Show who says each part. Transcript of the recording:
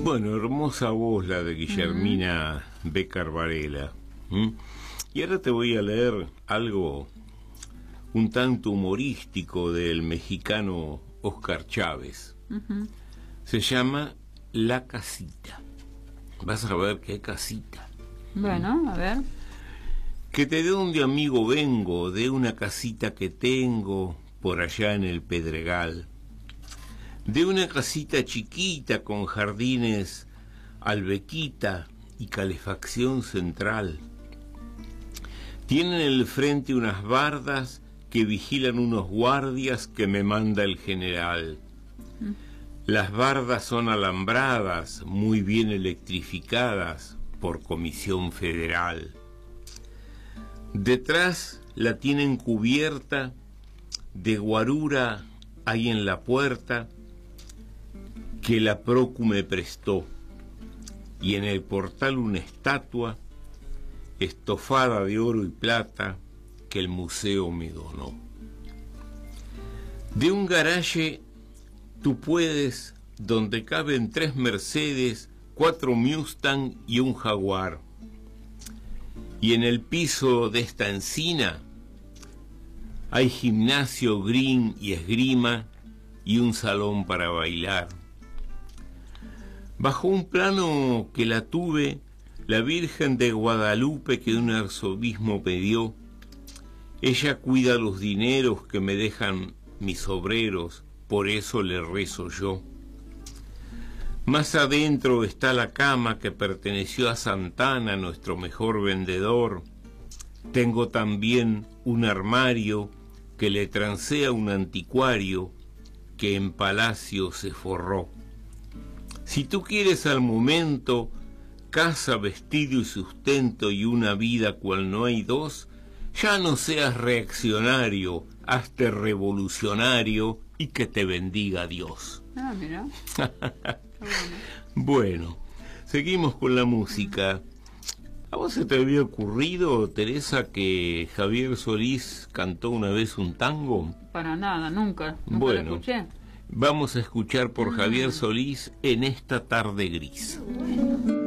Speaker 1: Bueno, hermosa voz la de Guillermina Béccar Varela. Y ahora te voy a leer algo un tanto humorístico del mexicano Oscar Chávez. Se llama La Casita. Vas a ver qué casita.
Speaker 2: Bueno, a ver.
Speaker 1: Que te de donde amigo vengo, de una casita que tengo por allá en el Pedregal. De una casita chiquita con jardines, albequita y calefacción central. Tiene en el frente unas bardas que vigilan unos guardias que me manda el general. Las bardas son alambradas, muy bien electrificadas por Comisión Federal. Detrás la tienen cubierta de guarura, hay en la puerta que la Procu me prestó, y en el portal una estatua estofada de oro y plata que el museo me donó. De un garaje tú puedes, donde caben 3 Mercedes, 4 Mustang y un Jaguar. Y en el piso de esta encina hay gimnasio, green y esgrima y un salón para bailar. Bajo un plano que la tuve, la Virgen de Guadalupe que un arzobispo me dio, ella cuida los dineros que me dejan mis obreros, por eso le rezo yo. Más adentro está la cama que perteneció a Santana, nuestro mejor vendedor. Tengo también un armario que le trancé a un anticuario que en palacio se forró. Si tú quieres al momento casa, vestido y sustento y una vida cual no hay dos, ya no seas reaccionario, hazte revolucionario y que te bendiga Dios.
Speaker 2: Ah, mira.
Speaker 1: Bueno, seguimos con la música. ¿A vos se te había ocurrido, Teresa, que Javier Solís cantó una vez un tango?
Speaker 2: Para nada, nunca
Speaker 1: Bueno,
Speaker 2: lo escuché.
Speaker 1: Vamos a escuchar por Javier Solís En esta tarde gris.
Speaker 2: Bueno.